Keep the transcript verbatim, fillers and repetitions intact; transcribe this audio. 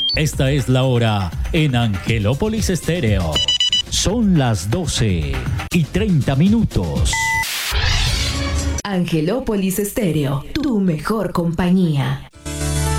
Esta es la hora en Angelópolis Estéreo. Son las doce y treinta minutos. Angelópolis Estéreo, tu mejor compañía.